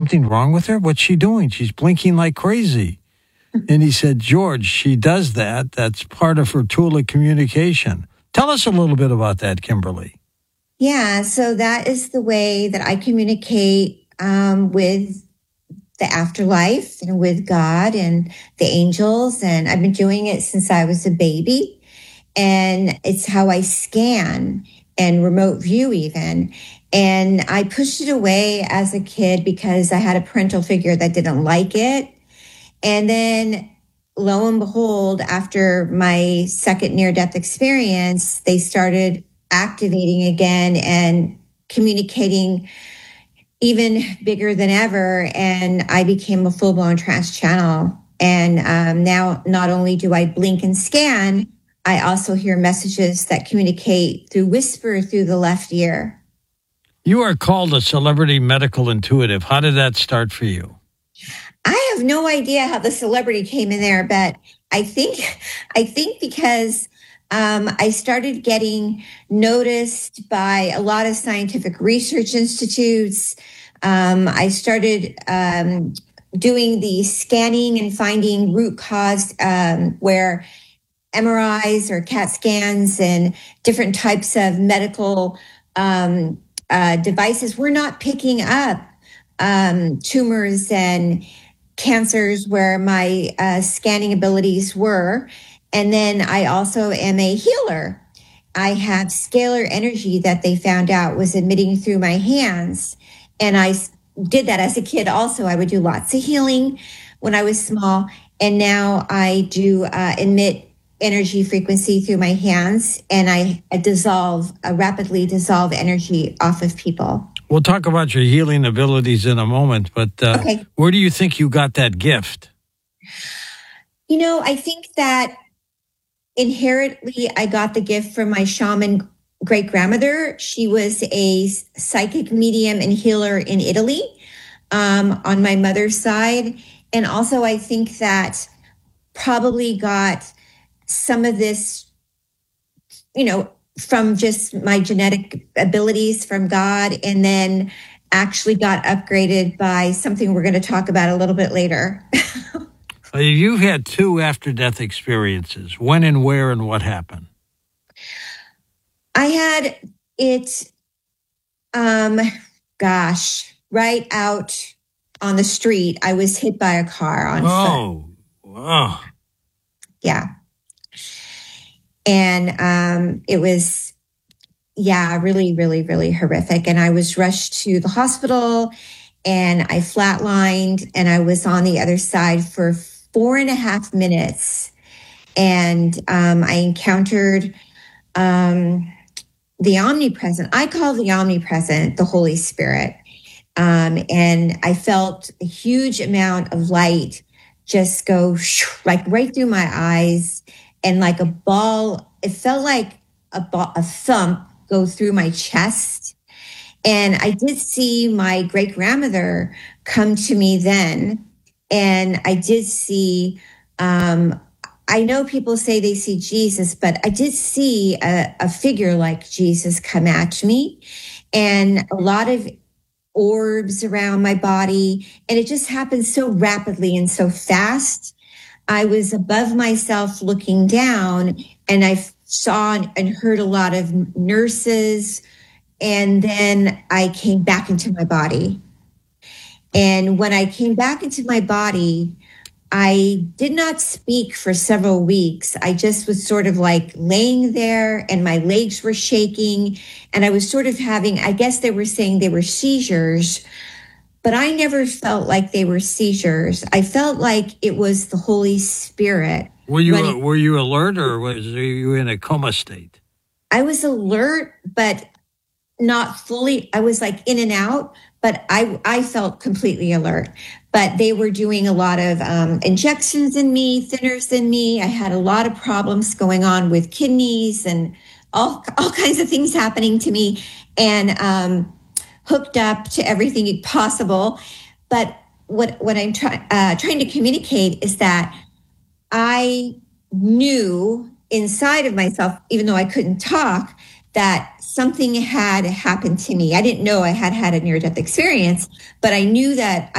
something wrong with her? What's she doing? She's blinking like crazy. And he said, George, she does that. That's part of her tool of communication. Tell us a little bit about that, Kimberly. Yeah, so that is the way that I communicate with the afterlife and with God and the angels. And I've been doing it since I was a baby. And it's how I scan and remote view even. And I pushed it away as a kid because I had a parental figure that didn't like it. And then lo and behold, after my second near-death experience, they started activating again and communicating even bigger than ever. And I became a full-blown trance channel. And now not only do I blink and scan, I also hear messages that communicate through whisper through the left ear. You are called a celebrity medical intuitive. How did that start for you? I have no idea how the celebrity came in there, but I think because I started getting noticed by a lot of scientific research institutes. I started doing the scanning and finding root cause where MRIs or CAT scans and different types of medical devices were not picking up tumors and cancers where my scanning abilities were. And then I also am a healer. I have scalar energy that they found out was emitting through my hands. And I did that as a kid also. I would do lots of healing when I was small. And now I do emit energy frequency through my hands. And I rapidly dissolve energy off of people. We'll talk about your healing abilities in a moment, but Okay. Where do you think you got that gift? I think that inherently I got the gift from my shaman great-grandmother. She was a psychic medium and healer in Italy on my mother's side. And also I think that probably got some of this, from just my genetic abilities from God, and then actually got upgraded by something we're going to talk about a little bit later. You've had 2 after-death experiences. When and where and what happened? I had it, right out on the street. I was hit by a car on foot. Wow. Yeah. And it was, really, really, really horrific. And I was rushed to the hospital and I flatlined and I was on the other side for 4.5 minutes. And I encountered the omnipresent. I call the omnipresent the Holy Spirit. And I felt a huge amount of light just go like right through my eyes, and like a ball. It felt like a thump go through my chest. And I did see my great-grandmother come to me then. And I did see, I know people say they see Jesus, but I did see a figure like Jesus come at me, and a lot of orbs around my body. And it just happened so rapidly and so fast. I was above myself looking down, and I saw and heard a lot of nurses. And then I came back into my body. And when I came back into my body, I did not speak for several weeks. I just was sort of like laying there, and my legs were shaking, and I was sort of having, I guess they were saying they were seizures, but I never felt like they were seizures. I felt like it was the Holy Spirit. Were you alert, or were you in a coma state? I was alert, but not fully. I was like in and out, but I felt completely alert. But they were doing a lot of injections in me, thinners in me. I had a lot of problems going on with kidneys and all kinds of things happening to me, and hooked up to everything possible. But what I'm trying to communicate is that I knew inside of myself, even though I couldn't talk, that something had happened to me. I didn't know I had a near-death experience, but I knew that